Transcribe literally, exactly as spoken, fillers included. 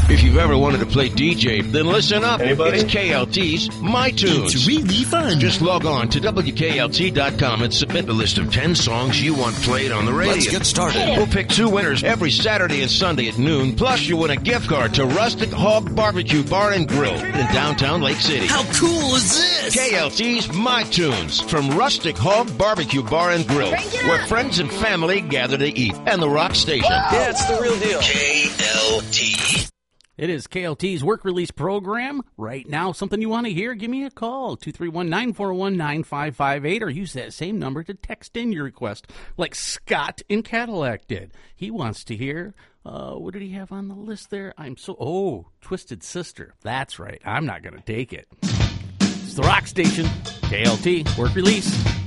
If you've ever wanted to play D J, then listen up. Anybody? It's K L T's My Tunes. It's really fun. Just log on to W K L T dot com and submit the list of ten songs you want played on the radio. Let's get started. We'll pick two winners every Saturday and Sunday at noon. Plus, you win a gift card to Rustic Hog Barbecue Bar and Grill in downtown Lake City. How cool is this? K L T's My Tunes from Rustic Hog Barbecue Bar and Grill, where friends and family gather to eat, and the Rock Station. Yeah, it's the real deal. K L T. It is K L T's work release program. Right now, something you want to hear, give me a call, two three one, nine four one, nine five five eight, or use that same number to text in your request, like Scott in Cadillac did. He wants to hear, uh, what did he have on the list there? I'm so, oh, Twisted Sister. That's right. I'm not going to take it. It's the Rock Station, K L T, work release.